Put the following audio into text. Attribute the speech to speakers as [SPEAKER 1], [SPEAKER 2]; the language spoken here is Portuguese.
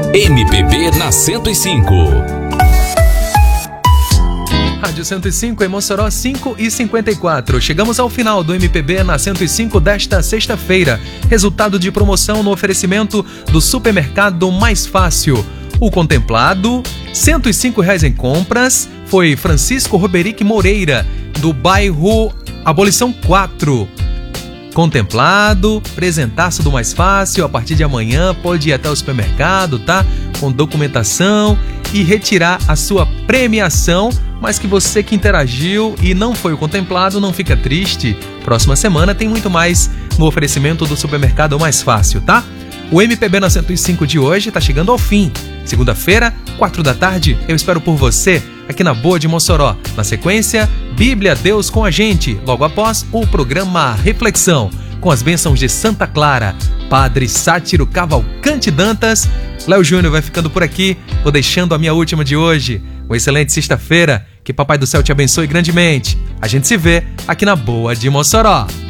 [SPEAKER 1] MPB na 105.
[SPEAKER 2] Rádio 105 em Mossoró, 5h54. Chegamos ao final do MPB na 105 desta sexta-feira. Resultado de promoção no oferecimento do supermercado Mais Fácil. O contemplado, R$ 105 em compras, foi Francisco Roberic Moreira, do bairro Abolição 4. Contemplado, presentaço do Mais Fácil. A partir de amanhã pode ir até o supermercado, tá? Com documentação e retirar a sua premiação. Mas que você que interagiu e não foi o contemplado, não fica triste. Próxima semana tem muito mais no oferecimento do supermercado Mais Fácil, tá? O MPB na 105 de hoje tá chegando ao fim. Segunda-feira, 4 da tarde, eu espero por você aqui na Boa de Mossoró. Na sequência, Bíblia Deus com a gente. Logo após, o programa Reflexão, com as bênçãos de Santa Clara, Padre Sátiro Cavalcante Dantas. Léo Júnior vai ficando por aqui. Vou deixando a minha última de hoje. Uma excelente sexta-feira. Que Papai do Céu te abençoe grandemente. A gente se vê aqui na Boa de Mossoró.